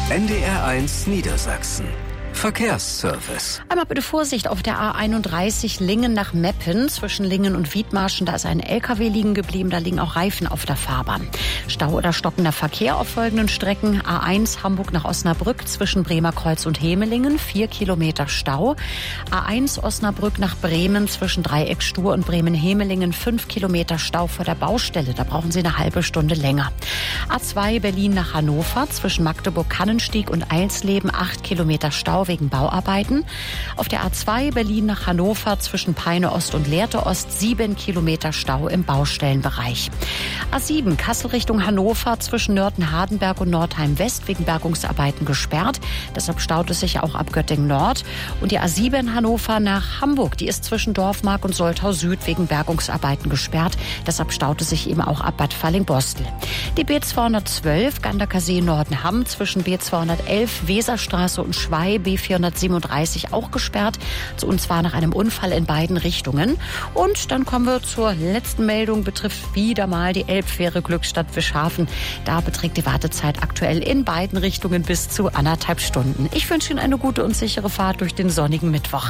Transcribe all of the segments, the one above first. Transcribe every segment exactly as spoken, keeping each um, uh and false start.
N D R eins Niedersachsen. Verkehrsservice. Einmal bitte Vorsicht auf der A einunddreißig Lingen nach Meppen. Zwischen Lingen und Wiedmarschen, da ist ein L K W liegen geblieben. Da liegen auch Reifen auf der Fahrbahn. Stau oder stockender Verkehr auf folgenden Strecken. A eins Hamburg nach Osnabrück zwischen Bremerkreuz und Hemelingen. Vier Kilometer Stau. A eins Osnabrück nach Bremen zwischen Dreieck Stur und Bremen-Hemelingen. Fünf Kilometer Stau vor der Baustelle. Da brauchen Sie eine halbe Stunde länger. A zwei Berlin nach Hannover zwischen Magdeburg-Kannenstieg und Eilsleben. Acht Kilometer Stau wegen Bauarbeiten. Auf der A zwei Berlin nach Hannover zwischen Peine Ost und Lehrte Ost sieben Kilometer Stau im Baustellenbereich. A sieben Kassel Richtung Hannover zwischen Nörten-Hardenberg und Nordheim West wegen Bergungsarbeiten gesperrt. Deshalb staut es sich auch ab Göttingen Nord. Und die A sieben Hannover nach Hamburg, die ist zwischen Dorfmark und Soltau Süd wegen Bergungsarbeiten gesperrt. Deshalb staut es sich eben auch ab Bad Falling-Bostel. Die B zweihundertzwölf Ganderkasee Nordenham zwischen B zweihundertelf Weserstraße und Schwei B vierhundertsiebenunddreißig auch gesperrt, und zwar nach einem Unfall in beiden Richtungen. Und dann kommen wir zur letzten Meldung, betrifft wieder mal die Elbfähre Glückstadt-Wischhafen. Da beträgt die Wartezeit aktuell in beiden Richtungen bis zu anderthalb Stunden. Ich wünsche Ihnen eine gute und sichere Fahrt durch den sonnigen Mittwoch.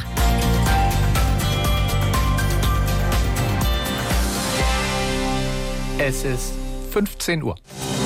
Es ist fünfzehn Uhr.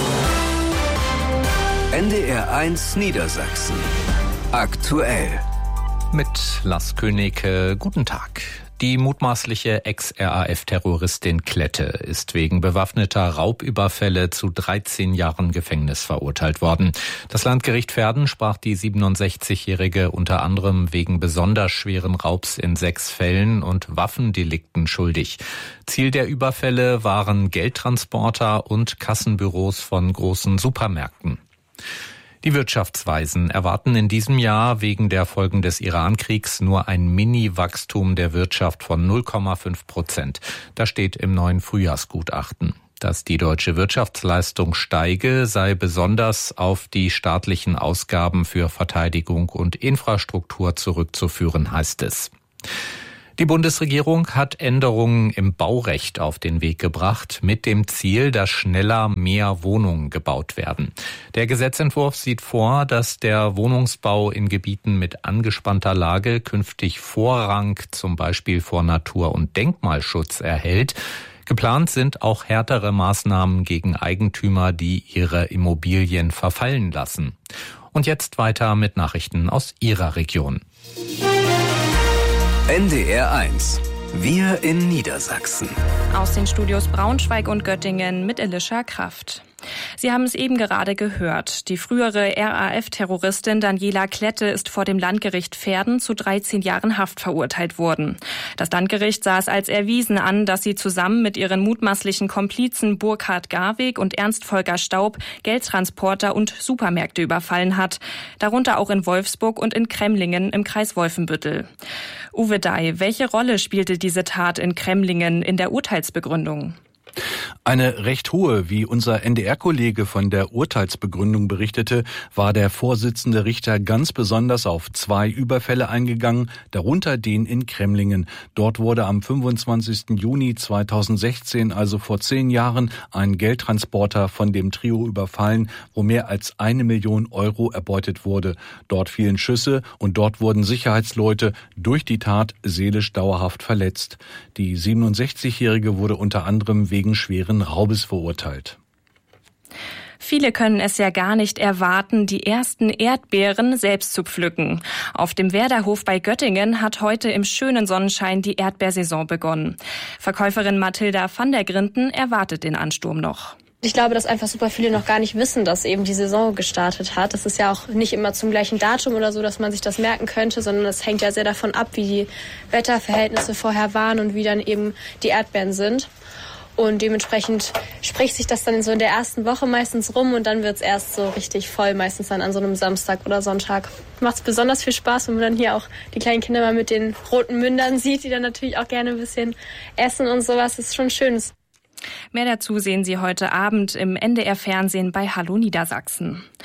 N D R eins Niedersachsen. Aktuell. Mit Lars König, äh, guten Tag. Die mutmaßliche Ex-R A F-Terroristin Klette ist wegen bewaffneter Raubüberfälle zu dreizehn Jahren Gefängnis verurteilt worden. Das Landgericht Verden sprach die siebenundsechzigjährige unter anderem wegen besonders schweren Raubs in sechs Fällen und Waffendelikten schuldig. Ziel der Überfälle waren Geldtransporter und Kassenbüros von großen Supermärkten. Die Wirtschaftsweisen erwarten in diesem Jahr wegen der Folgen des Iran-Kriegs nur ein Mini-Wachstum der Wirtschaft von null Komma fünf Prozent. Das steht im neuen Frühjahrsgutachten. Dass die deutsche Wirtschaftsleistung steige, sei besonders auf die staatlichen Ausgaben für Verteidigung und Infrastruktur zurückzuführen, heißt es. Die Bundesregierung hat Änderungen im Baurecht auf den Weg gebracht, mit dem Ziel, dass schneller mehr Wohnungen gebaut werden. Der Gesetzentwurf sieht vor, dass der Wohnungsbau in Gebieten mit angespannter Lage künftig Vorrang zum Beispiel vor Natur- und Denkmalschutz erhält. Geplant sind auch härtere Maßnahmen gegen Eigentümer, die ihre Immobilien verfallen lassen. Und jetzt weiter mit Nachrichten aus Ihrer Region. N D R eins. Wir in Niedersachsen. Aus den Studios Braunschweig und Göttingen mit Elisha Kraft. Sie haben es eben gerade gehört. Die frühere R A F-Terroristin Daniela Klette ist vor dem Landgericht Verden zu dreizehn Jahren Haft verurteilt worden. Das Landgericht sah es als erwiesen an, dass sie zusammen mit ihren mutmaßlichen Komplizen Burkhard Garweg und Ernst Volker Staub Geldtransporter und Supermärkte überfallen hat. Darunter auch in Wolfsburg und in Cremlingen im Kreis Wolfenbüttel. Uwe Dey, welche Rolle spielte diese Tat in Cremlingen in der Urteilsbegründung? Eine recht hohe, wie unser N D R-Kollege von der Urteilsbegründung berichtete, war der Vorsitzende Richter ganz besonders auf zwei Überfälle eingegangen, darunter den in Cremlingen. Dort wurde am fünfundzwanzigsten Juni zweitausendsechzehn, also vor zehn Jahren, ein Geldtransporter von dem Trio überfallen, wo mehr als eine Million Euro erbeutet wurde. Dort fielen Schüsse und dort wurden Sicherheitsleute durch die Tat seelisch dauerhaft verletzt. Die siebenundsechzigjährige wurde unter anderem wegen schweren Raubes verurteilt. Viele können es ja gar nicht erwarten, die ersten Erdbeeren selbst zu pflücken. Auf dem Werderhof bei Göttingen hat heute im schönen Sonnenschein die Erdbeersaison begonnen. Verkäuferin Mathilda van der Grinden erwartet den Ansturm noch. Ich glaube, dass einfach super viele noch gar nicht wissen, dass eben die Saison gestartet hat. Das ist ja auch nicht immer zum gleichen Datum oder so, dass man sich das merken könnte, sondern es hängt ja sehr davon ab, wie die Wetterverhältnisse vorher waren und wie dann eben die Erdbeeren sind. Und dementsprechend spricht sich das dann so in der ersten Woche meistens rum und dann wird es erst so richtig voll, meistens dann an so einem Samstag oder Sonntag. Macht es besonders viel Spaß, wenn man dann hier auch die kleinen Kinder mal mit den roten Mündern sieht, die dann natürlich auch gerne ein bisschen essen und sowas. Das ist schon schön. Mehr dazu sehen Sie heute Abend im N D R-Fernsehen bei Hallo Niedersachsen.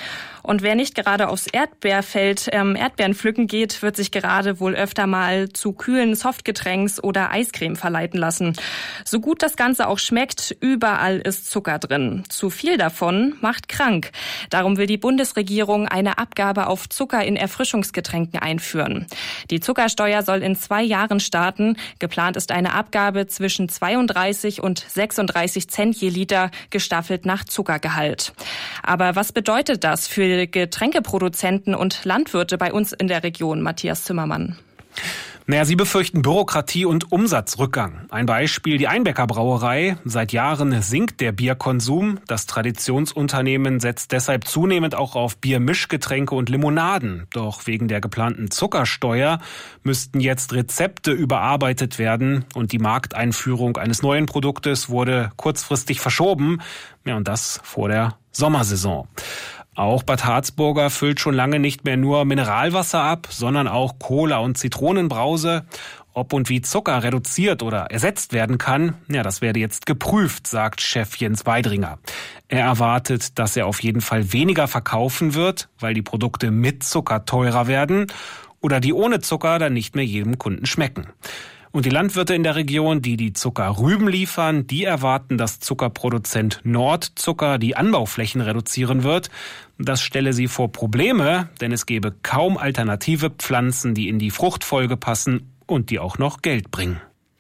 Und wer nicht gerade aufs Erdbeerfeld ähm, Erdbeeren pflücken geht, wird sich gerade wohl öfter mal zu kühlen Softgetränks oder Eiscreme verleiten lassen. So gut das Ganze auch schmeckt, überall ist Zucker drin. Zu viel davon macht krank. Darum will die Bundesregierung eine Abgabe auf Zucker in Erfrischungsgetränken einführen. Die Zuckersteuer soll in zwei Jahren starten. Geplant ist eine Abgabe zwischen zweiunddreißig und sechsunddreißig Cent je Liter, gestaffelt nach Zuckergehalt. Aber was bedeutet das für Getränkeproduzenten und Landwirte bei uns in der Region, Matthias Zimmermann? Naja, sie befürchten Bürokratie und Umsatzrückgang. Ein Beispiel, die Einbecker Brauerei. Seit Jahren sinkt der Bierkonsum. Das Traditionsunternehmen setzt deshalb zunehmend auch auf Biermischgetränke und Limonaden. Doch wegen der geplanten Zuckersteuer müssten jetzt Rezepte überarbeitet werden. Und die Markteinführung eines neuen Produktes wurde kurzfristig verschoben. Ja, und das vor der Sommersaison. Auch Bad Harzburger füllt schon lange nicht mehr nur Mineralwasser ab, sondern auch Cola und Zitronenbrause. Ob und wie Zucker reduziert oder ersetzt werden kann, ja, das werde jetzt geprüft, sagt Chef Jens Weidringer. Er erwartet, dass er auf jeden Fall weniger verkaufen wird, weil die Produkte mit Zucker teurer werden oder die ohne Zucker dann nicht mehr jedem Kunden schmecken. Und die Landwirte in der Region, die die Zuckerrüben liefern, die erwarten, dass Zuckerproduzent Nordzucker die Anbauflächen reduzieren wird. Das stelle sie vor Probleme, denn es gäbe kaum alternative Pflanzen, die in die Fruchtfolge passen und die auch noch Geld bringen.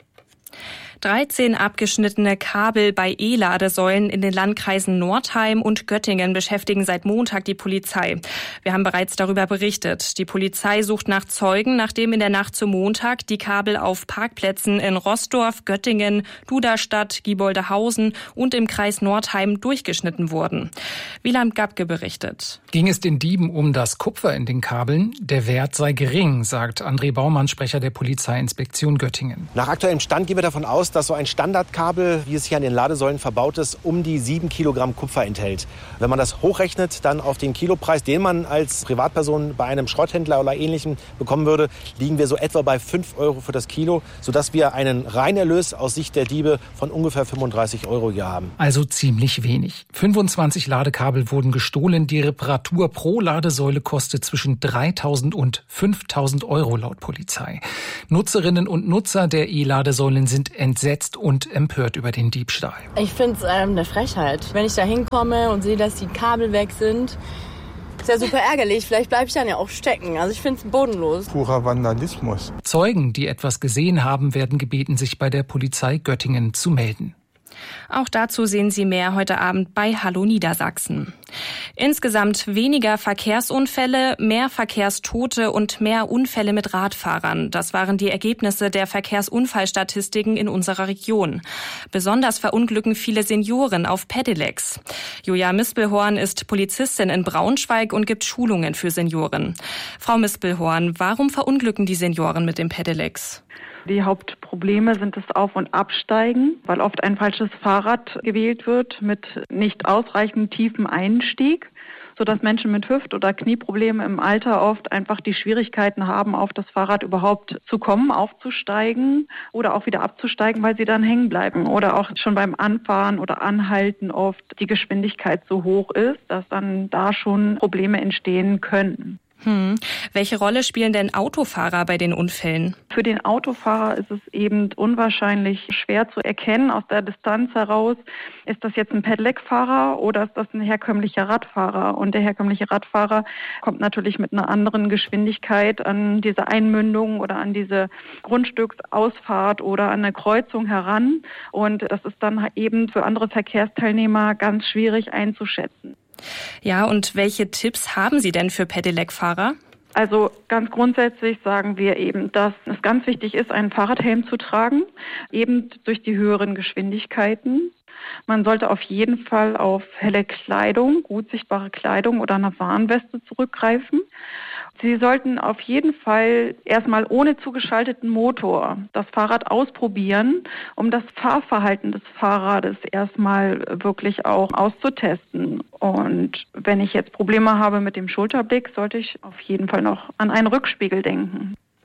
dreizehn abgeschnittene Kabel bei E-Ladesäulen in den Landkreisen Nordheim und Göttingen beschäftigen seit Montag die Polizei. Wir haben bereits darüber berichtet. Die Polizei sucht nach Zeugen, nachdem in der Nacht zum Montag die Kabel auf Parkplätzen in Roßdorf, Göttingen, Duderstadt, Gieboldehausen und im Kreis Nordheim durchgeschnitten wurden. Wieland Gabke berichtet. Ging es den Dieben um das Kupfer in den Kabeln? Der Wert sei gering, sagt André Baumann, Sprecher der Polizeiinspektion Göttingen. Nach aktuellem Stand gehen wir davon aus, dass so ein Standardkabel, wie es hier an den Ladesäulen verbaut ist, um die sieben Kilogramm Kupfer enthält. Wenn man das hochrechnet, dann auf den Kilopreis, den man als Privatperson bei einem Schrotthändler oder Ähnlichem bekommen würde, liegen wir so etwa bei fünf Euro für das Kilo, sodass wir einen Reinerlös aus Sicht der Diebe von ungefähr fünfunddreißig Euro hier haben. Also ziemlich wenig. fünfundzwanzig Ladekabel wurden gestohlen. Die Reparatur pro Ladesäule kostet zwischen dreitausend und fünftausend Euro laut Polizei. Nutzerinnen und Nutzer der E-Ladesäulen sind entsetzt und empört über den Diebstahl. Ich finde es ähm, eine Frechheit. Wenn ich da hinkomme und sehe, dass die Kabel weg sind, ist ja super ärgerlich. Vielleicht bleibe ich dann ja auch stecken. Also ich finde es bodenlos. Purer Vandalismus. Zeugen, die etwas gesehen haben, werden gebeten, sich bei der Polizei Göttingen zu melden. Auch dazu sehen Sie mehr heute Abend bei Hallo Niedersachsen. Insgesamt weniger Verkehrsunfälle, mehr Verkehrstote und mehr Unfälle mit Radfahrern. Das waren die Ergebnisse der Verkehrsunfallstatistiken in unserer Region. Besonders verunglücken viele Senioren auf Pedelecs. Julia Mispelhorn ist Polizistin in Braunschweig und gibt Schulungen für Senioren. Frau Mispelhorn, warum verunglücken die Senioren mit den Pedelecs? Die Hauptprobleme sind das Auf- und Absteigen, weil oft ein falsches Fahrrad gewählt wird mit nicht ausreichend tiefem Einstieg, sodass Menschen mit Hüft- oder Knieproblemen im Alter oft einfach die Schwierigkeiten haben, auf das Fahrrad überhaupt zu kommen, aufzusteigen oder auch wieder abzusteigen, weil sie dann hängen bleiben. Oder auch schon beim Anfahren oder Anhalten oft die Geschwindigkeit so hoch ist, dass dann da schon Probleme entstehen können. Hm. Welche Rolle spielen denn Autofahrer bei den Unfällen? Für den Autofahrer ist es eben unwahrscheinlich schwer zu erkennen aus der Distanz heraus, ist das jetzt ein Pedelec-Fahrer oder ist das ein herkömmlicher Radfahrer? Und der herkömmliche Radfahrer kommt natürlich mit einer anderen Geschwindigkeit an diese Einmündung oder an diese Grundstücksausfahrt oder an eine Kreuzung heran. Und das ist dann eben für andere Verkehrsteilnehmer ganz schwierig einzuschätzen. Ja, und welche Tipps haben Sie denn für Pedelec-Fahrer? Also ganz grundsätzlich sagen wir eben, dass es ganz wichtig ist, einen Fahrradhelm zu tragen, eben durch die höheren Geschwindigkeiten. Man sollte auf jeden Fall auf helle Kleidung, gut sichtbare Kleidung oder eine Warnweste zurückgreifen. Sie sollten auf jeden Fall erstmal ohne zugeschalteten Motor das Fahrrad ausprobieren, um das Fahrverhalten des Fahrrades erstmal wirklich auch auszutesten. Und wenn ich jetzt Probleme habe mit dem Schulterblick, sollte ich auf jeden Fall noch an einen Rückspiegel denken.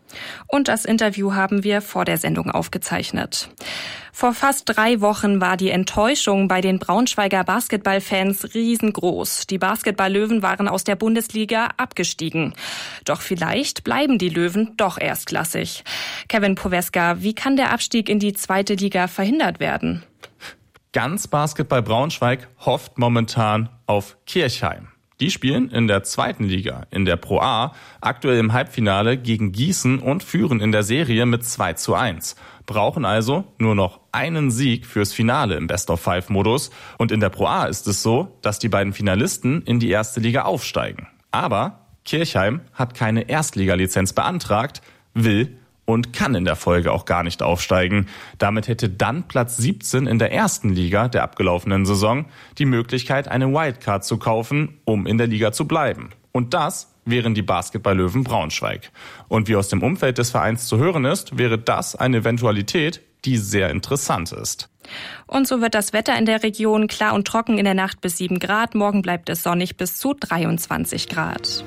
Und das Interview haben wir vor der Sendung aufgezeichnet. Vor fast drei Wochen war die Enttäuschung bei den Braunschweiger Basketballfans riesengroß. Die Basketball-Löwen waren aus der Bundesliga abgestiegen. Doch vielleicht bleiben die Löwen doch erstklassig. Kevin Poweska, wie kann der Abstieg in die zweite Liga verhindert werden? Ganz Basketball Braunschweig hofft momentan auf Kirchheim. Die spielen in der zweiten Liga, in der Pro A, aktuell im Halbfinale gegen Gießen und führen in der Serie mit zwei zu eins. Brauchen also nur noch einen Sieg fürs Finale im Best-of-Five-Modus. Und in der Pro A ist es so, dass die beiden Finalisten in die erste Liga aufsteigen. Aber Kirchheim hat keine Erstligalizenz beantragt, will und kann in der Folge auch gar nicht aufsteigen. Damit hätte dann Platz siebzehn in der ersten Liga der abgelaufenen Saison die Möglichkeit, eine Wildcard zu kaufen, um in der Liga zu bleiben. Und das wären die Basketball-Löwen Braunschweig. Und wie aus dem Umfeld des Vereins zu hören ist, wäre das eine Eventualität, die sehr interessant ist. Und so wird das Wetter in der Region klar und trocken in der Nacht bis sieben Grad. Morgen bleibt es sonnig bis zu dreiundzwanzig Grad.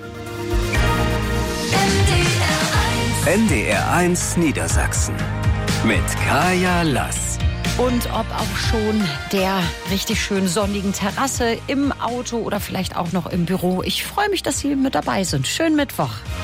N D R eins Niedersachsen mit Kaya Lass. Und ob auch schon der richtig schön sonnigen Terrasse, im Auto oder vielleicht auch noch im Büro. Ich freue mich, dass Sie mit dabei sind. Schönen Mittwoch.